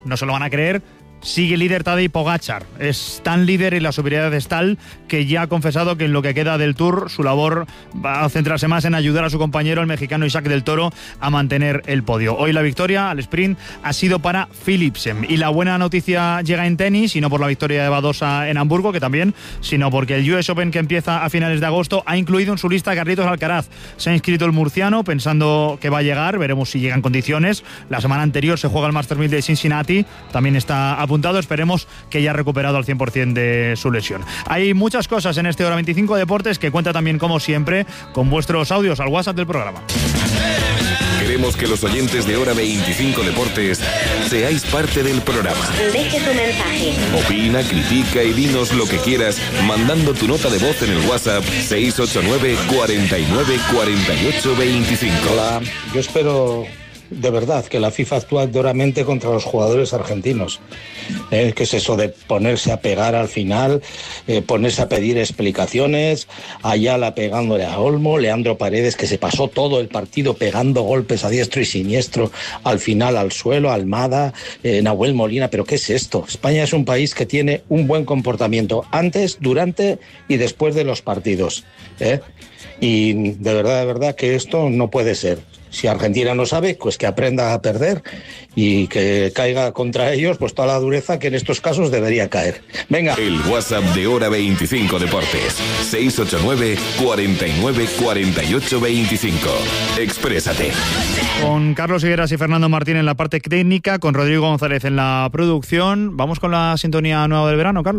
no se lo van a creer, sigue líder Tadej Pogačar. Es tan líder y la superioridad es tal que ya ha confesado que en lo que queda del Tour su labor va a centrarse más en ayudar a su compañero, el mexicano Isaac del Toro, a mantener el podio. Hoy la victoria al sprint ha sido para Philipsen. Y la buena noticia llega en tenis, y no por la victoria de Badosa en Hamburgo, que también, sino porque el US Open, que empieza a finales de agosto, ha incluido en su lista a Carlitos Alcaraz. Se ha inscrito el murciano pensando que va a llegar, veremos si llega en condiciones. La semana anterior se juega el Masters 1000 de Cincinnati, también está apuntado, esperemos que ya ha recuperado al 100% de su lesión. Hay muchas cosas en este Hora 25 Deportes, que cuenta también, como siempre, con vuestros audios al WhatsApp del programa. Queremos que los oyentes de Hora 25 Deportes seáis parte del programa. Deje tu mensaje. Opina, critica y dinos lo que quieras mandando tu nota de voz en el WhatsApp 689 49 48 25. Hola, yo espero de verdad que la FIFA actúe duramente contra los jugadores argentinos. ¿Qué es eso de ponerse a pegar al final, ponerse a pedir explicaciones? Ayala pegándole a Olmo, Leandro Paredes, que se pasó todo el partido pegando golpes a diestro y siniestro, al final al suelo, Almada, Nahuel Molina. ¿Pero qué es esto? España es un país que tiene un buen comportamiento antes, durante y después de los partidos, y de verdad que esto no puede ser. Si Argentina no sabe, pues que aprenda a perder y que caiga contra ellos pues toda la dureza que en estos casos debería caer. Venga. El WhatsApp de Hora 25 Deportes 689 49 48 25. Exprésate. Con Carlos Higueras y Fernando Martín en la parte técnica, con Rodrigo González en la producción. Vamos con la sintonía nueva del verano, Carlos.